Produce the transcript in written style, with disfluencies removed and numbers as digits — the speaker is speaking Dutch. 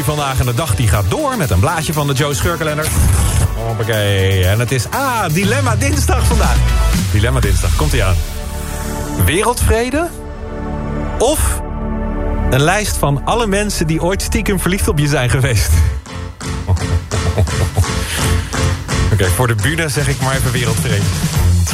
Vandaag en de dag die gaat door met een blaadje van de Joe Scheurkalender. Hoppakee. En het is Dilemma Dinsdag vandaag. Dilemma Dinsdag, komt ie aan. Wereldvrede? Of een lijst van alle mensen die ooit stiekem verliefd op je zijn geweest? Oké, voor de bühne zeg ik maar even wereldvrede.